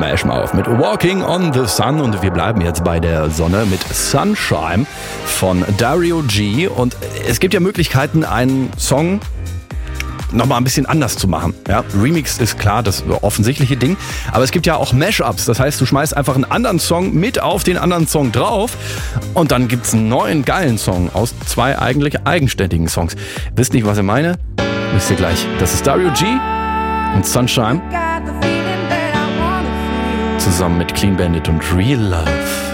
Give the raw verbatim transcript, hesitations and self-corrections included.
Smash Mouth mit Walking on the Sun und wir bleiben jetzt bei der Sonne mit Sunshine von Dario G. Und es gibt ja Möglichkeiten, einen Song nochmal ein bisschen anders zu machen. Ja, Remix ist klar das offensichtliche Ding, aber es gibt ja auch Mashups. Das heißt, du schmeißt einfach einen anderen Song mit auf den anderen Song drauf und dann gibt's einen neuen geilen Song aus zwei eigentlich eigenständigen Songs. Wisst nicht, was ich meine? Wisst ihr gleich. Das ist Dario G. und Sunshine zusammen mit Clean Bandit und Real Love.